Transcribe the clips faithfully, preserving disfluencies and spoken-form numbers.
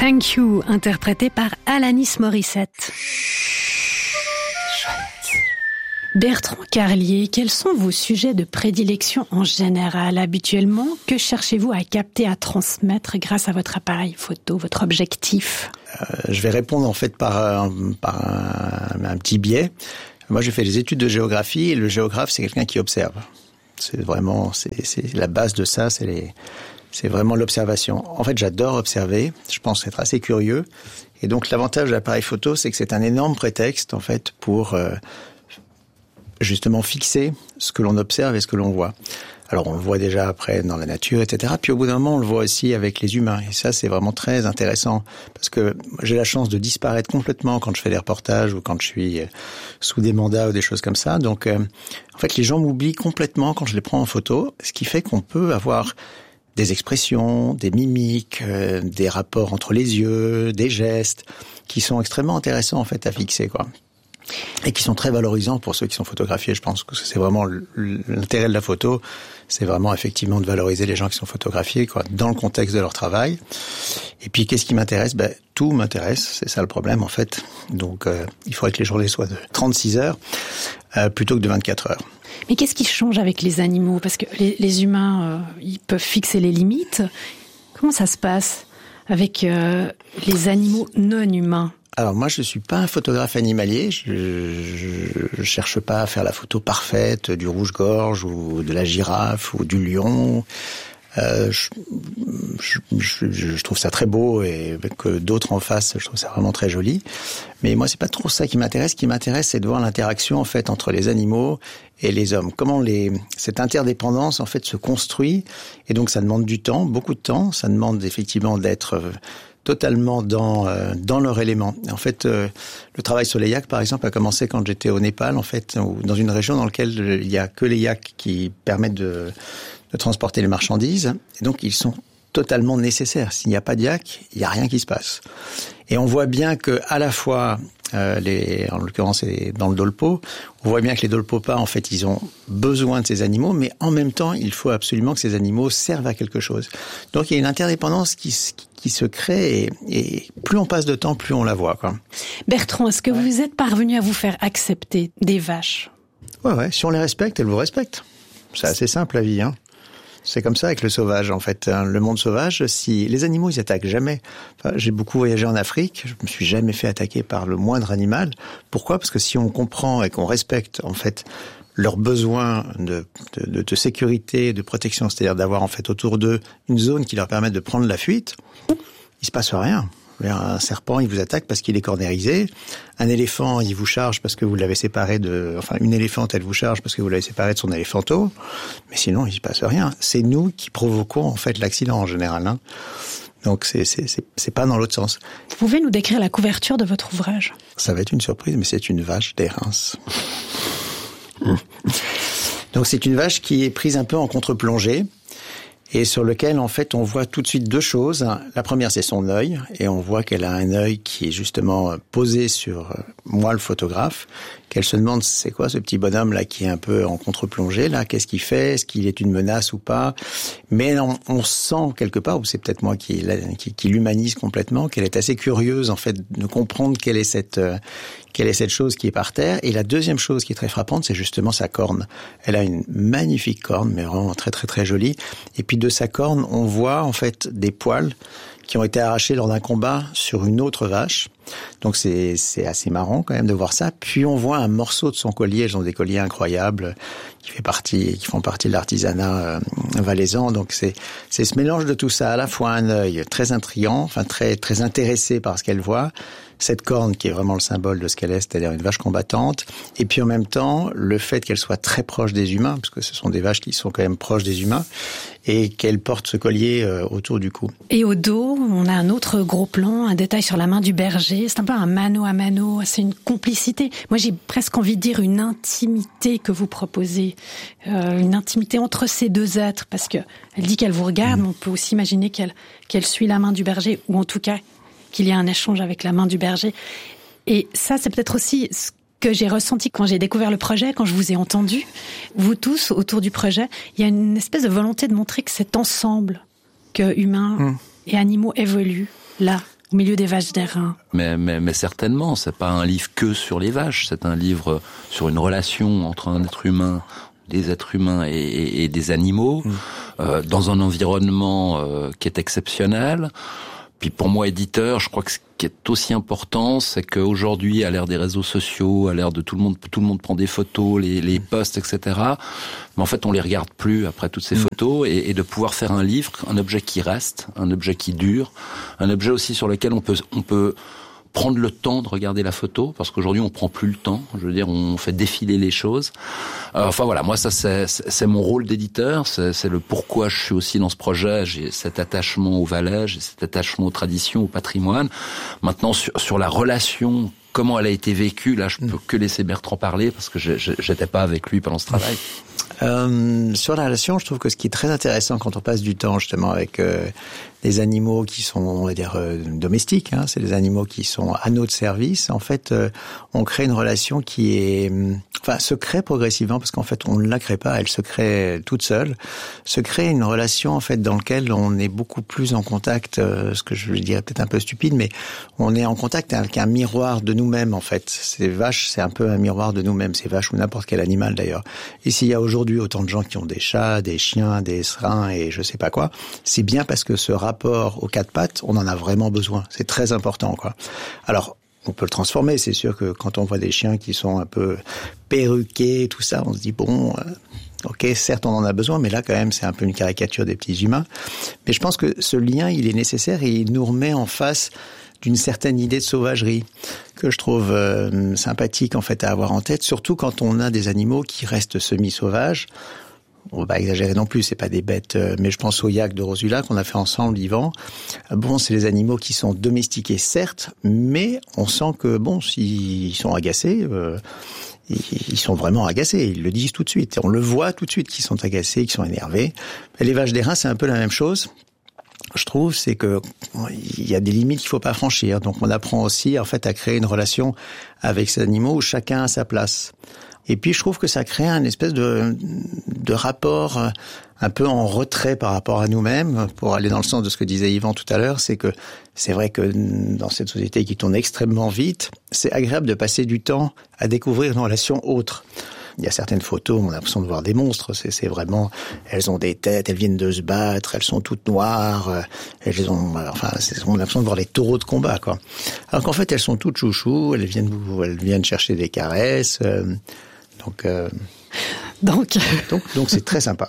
Thank You, interprété par Alanis Morissette. Bertrand Carlier, quels sont vos sujets de prédilection en général habituellement? Que cherchez-vous à capter, à transmettre grâce à votre appareil photo, votre objectif? euh, Je vais répondre en fait par, un, par un, un petit biais. Moi, j'ai fait des études de géographie et le géographe, c'est quelqu'un qui observe. C'est vraiment, c'est, c'est la base de ça, c'est les... C'est vraiment l'observation. En fait, j'adore observer. Je pense être assez curieux. Et donc, l'avantage de l'appareil photo, c'est que c'est un énorme prétexte, en fait, pour euh, justement fixer ce que l'on observe et ce que l'on voit. Alors, on le voit déjà après dans la nature, et cetera. Puis, au bout d'un moment, on le voit aussi avec les humains. Et ça, c'est vraiment très intéressant. Parce que j'ai la chance de disparaître complètement quand je fais des reportages ou quand je suis sous des mandats ou des choses comme ça. Donc, euh, en fait, les gens m'oublient complètement quand je les prends en photo. Ce qui fait qu'on peut avoir des expressions, des mimiques, euh, des rapports entre les yeux, des gestes, qui sont extrêmement intéressants en fait à fixer, quoi. Et qui sont très valorisants pour ceux qui sont photographiés. Je pense que c'est vraiment l'intérêt de la photo, c'est vraiment effectivement de valoriser les gens qui sont photographiés, quoi, dans le contexte de leur travail. Et puis qu'est-ce qui m'intéresse? Ben tout m'intéresse, c'est ça le problème en fait. Donc euh, il faudrait que les journées soient de trente-six heures euh, plutôt que de vingt-quatre heures. Mais qu'est-ce qui change avec les animaux? Parce que les, les humains, euh, ils peuvent fixer les limites. Comment ça se passe avec euh, les animaux non humains? Alors moi, je suis pas un photographe animalier. Je, je, je cherche pas à faire la photo parfaite du rouge-gorge ou de la girafe ou du lion. Euh, je, je, je, je trouve ça très beau et que d'autres en fassent, je trouve ça vraiment très joli. Mais moi, c'est pas trop ça qui m'intéresse. Ce qui m'intéresse, c'est de voir l'interaction en fait entre les animaux et les hommes. Comment les cette interdépendance en fait se construit. Et donc, ça demande du temps, beaucoup de temps. Ça demande effectivement d'être euh, totalement dans euh, dans leur élément. En fait, euh, le travail sur les yaks, par exemple, a commencé quand j'étais au Népal, en fait, ou dans une région dans laquelle il y a que les yaks qui permettent de de transporter les marchandises, et donc ils sont totalement nécessaires. S'il n'y a pas de yak, il n'y a rien qui se passe. Et on voit bien que à la fois, euh, les, en l'occurrence c'est dans le dolpo, on voit bien que les dolpopas, en fait, ils ont besoin de ces animaux, mais en même temps, il faut absolument que ces animaux servent à quelque chose. Donc il y a une interdépendance qui, qui, qui se crée, et, et plus on passe de temps, plus on la voit, quoi. Bertrand, est-ce que ouais. vous êtes parvenu à vous faire accepter des vaches? Ouais, ouais. Si on les respecte, elles vous respectent. C'est assez simple, la vie, hein. C'est comme ça avec le sauvage, en fait. Le monde sauvage, si les animaux, ils attaquent jamais. Enfin, j'ai beaucoup voyagé en Afrique, je me suis jamais fait attaquer par le moindre animal. Pourquoi? Parce que si on comprend et qu'on respecte, en fait, leurs besoins de, de, de, de sécurité, de protection, c'est-à-dire d'avoir, en fait, autour d'eux une zone qui leur permette de prendre la fuite, il se passe rien. Un serpent, il vous attaque parce qu'il est cornérisé. Un éléphant, il vous charge parce que vous l'avez séparé de... Enfin, une éléphante, elle vous charge parce que vous l'avez séparé de son éléphanto. Mais sinon, il se passe rien. C'est nous qui provoquons, en fait, l'accident, en général, hein. Donc, c'est, c'est, c'est, c'est pas dans l'autre sens. Vous pouvez nous décrire la couverture de votre ouvrage? Ça va être une surprise, mais c'est une vache des Reims. Donc, c'est une vache qui est prise un peu en contre-plongée, et sur lequel, en fait, on voit tout de suite deux choses. La première, c'est son œil, et on voit qu'elle a un œil qui est justement posé sur moi, le photographe, qu'elle se demande c'est quoi ce petit bonhomme-là qui est un peu en contre-plongée, là, qu'est-ce qu'il fait, est-ce qu'il est une menace ou pas? Mais on, on sent quelque part, ou c'est peut-être moi qui, qui, qui l'humanise complètement, qu'elle est assez curieuse, en fait, de comprendre quelle est cette... quelle est cette chose qui est par terre. Et la deuxième chose qui est très frappante, c'est justement sa corne. Elle a une magnifique corne, mais vraiment très très très jolie. Et puis de sa corne, on voit en fait des poils qui ont été arrachés lors d'un combat sur une autre vache. Donc c'est c'est assez marrant quand même de voir ça. Puis on voit un morceau de son collier, elles ont des colliers incroyables qui fait partie qui font partie de l'artisanat euh, valaisan. Donc c'est c'est ce mélange de tout ça, à la fois un œil très intriguant, enfin très très intéressé par ce qu'elle voit, cette corne qui est vraiment le symbole de ce qu'elle est, c'est-à-dire une vache combattante, et puis en même temps le fait qu'elle soit très proche des humains, parce que ce sont des vaches qui sont quand même proches des humains, et qu'elle porte ce collier euh, autour du cou. Et au dos, on a un autre gros plan, un détail sur la main du berger. C'est un peu un mano à mano, c'est une complicité. Moi, j'ai presque envie de dire une intimité que vous proposez, euh, une intimité entre ces deux êtres, parce que elle dit qu'elle vous regarde, mmh. mais on peut aussi imaginer qu'elle qu'elle suit la main du berger, ou en tout cas qu'il y a un échange avec la main du berger. Et ça, c'est peut-être aussi ce que j'ai ressenti quand j'ai découvert le projet, quand je vous ai entendu, vous tous, autour du projet. Il y a une espèce de volonté de montrer que cet ensemble, que humains mmh. et animaux évoluent là. Au milieu des vaches d'airain. Mais, mais, mais certainement, c'est pas un livre que sur les vaches, c'est un livre sur une relation entre un être humain, des êtres humains et, et, et des animaux, mmh. euh, dans un environnement euh, qui est exceptionnel. Puis pour moi, éditeur, je crois que ce qui est aussi important, c'est qu'aujourd'hui, à l'ère des réseaux sociaux, à l'ère de tout le monde, tout le monde prend des photos, les, les posts, et cetera. Mais en fait, on les regarde plus après toutes ces photos, et, et de pouvoir faire un livre, un objet qui reste, un objet qui dure, un objet aussi sur lequel on peut, on peut prendre le temps de regarder la photo, parce qu'aujourd'hui on prend plus le temps. Je veux dire, on fait défiler les choses. Euh, enfin voilà, moi ça c'est, c'est mon rôle d'éditeur, c'est, c'est le pourquoi je suis aussi dans ce projet. J'ai cet attachement aux valeurs, j'ai cet attachement aux traditions, au patrimoine. Maintenant sur, sur la relation, comment elle a été vécue, là je peux que laisser Bertrand parler parce que je, je, j'étais pas avec lui pendant ce travail. Euh, sur la relation, je trouve que ce qui est très intéressant quand on passe du temps justement avec euh, des animaux qui sont, on va dire, euh, domestiques, hein, c'est des animaux qui sont à notre service. En fait, euh, on crée une relation qui est, enfin, se crée progressivement parce qu'en fait, on ne la crée pas, elle se crée toute seule. Se crée une relation en fait dans laquelle on est beaucoup plus en contact, euh, ce que je dirais peut-être un peu stupide, mais on est en contact avec un miroir de nous-mêmes en fait. Ces vaches, c'est un peu un miroir de nous-mêmes. Ces vaches ou n'importe quel animal d'ailleurs. Et s'il y a aujourd'hui autant de gens qui ont des chats, des chiens, des serins et je sais pas quoi, c'est bien parce que ce rapport aux quatre pattes, on en a vraiment besoin. C'est très important, quoi. Alors, on peut le transformer. C'est sûr que quand on voit des chiens qui sont un peu perruqués, tout ça, on se dit bon, euh, ok, certes on en a besoin, mais là quand même c'est un peu une caricature des petits humains. Mais je pense que ce lien, il est nécessaire et il nous remet en face d'une certaine idée de sauvagerie que je trouve euh, sympathique en fait à avoir en tête, surtout quand on a des animaux qui restent semi-sauvages. On va pas exagérer non plus, c'est pas des bêtes, euh, mais je pense au yak de Rosula qu'on a fait ensemble, Yvan. Bon, c'est des animaux qui sont domestiqués certes, mais on sent que bon, s'ils sont agacés, euh, ils sont vraiment agacés, ils le disent tout de suite. On le voit tout de suite qu'ils sont agacés, qu'ils sont énervés. Et les vaches d'airain, c'est un peu la même chose. Je trouve, c'est que il y a des limites qu'il faut pas franchir. Donc, on apprend aussi, en fait, à créer une relation avec ces animaux où chacun a sa place. Et puis, je trouve que ça crée un espèce de, de rapport un peu en retrait par rapport à nous-mêmes. Pour aller dans le sens de ce que disait Yvan tout à l'heure, c'est que c'est vrai que dans cette société qui tourne extrêmement vite, c'est agréable de passer du temps à découvrir une relation autre. Il y a certaines photos, on a l'impression de voir des monstres. C'est, c'est vraiment, elles ont des têtes, elles viennent de se battre, elles sont toutes noires. Elles ont, enfin, c'est, on a l'impression de voir les taureaux de combat, quoi. Alors qu'en fait, elles sont toutes chouchous. Elles viennent, elles viennent chercher des caresses. Euh, donc, euh, donc, donc, donc, c'est très sympa.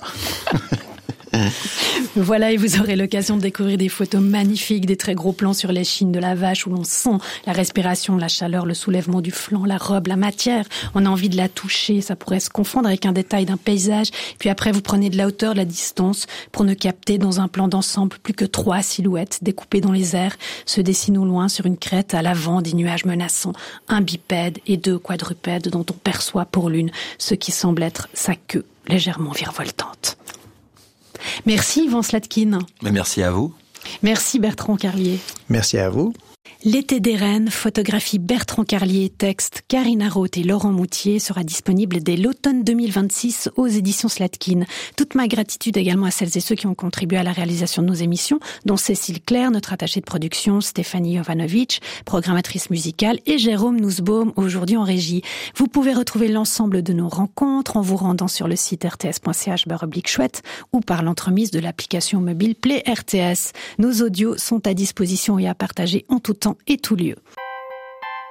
Voilà, et vous aurez l'occasion de découvrir des photos magnifiques, des très gros plans sur l'échine de la vache où l'on sent la respiration, la chaleur, le soulèvement du flanc, la robe, la matière. On a envie de la toucher, ça pourrait se confondre avec un détail d'un paysage. Puis après, vous prenez de la hauteur, de la distance pour ne capter dans un plan d'ensemble plus que trois silhouettes découpées dans les airs, se dessinent au loin sur une crête à l'avant des nuages menaçants, un bipède et deux quadrupèdes dont on perçoit pour l'une ce qui semble être sa queue légèrement virevoltante. Merci Yvan Slatkin. Mais merci à vous. Merci Bertrand Carlier. Merci à vous. L'été des Rennes, photographie Bertrand Carlier, texte Karina Roth et Laurent Moutier sera disponible dès l'automne deux mille vingt-six aux éditions Slatkin. Toute ma gratitude également à celles et ceux qui ont contribué à la réalisation de nos émissions, dont Cécile Claire, notre attachée de production, Stéphanie Jovanovic, programmatrice musicale, et Jérôme Nussbaum, aujourd'hui en régie. Vous pouvez retrouver l'ensemble de nos rencontres en vous rendant sur le site r t s point c h barre oblique chouette ou par l'entremise de l'application mobile Play R T S. Nos audios sont à disposition et à partager en tout temps et tout lieu.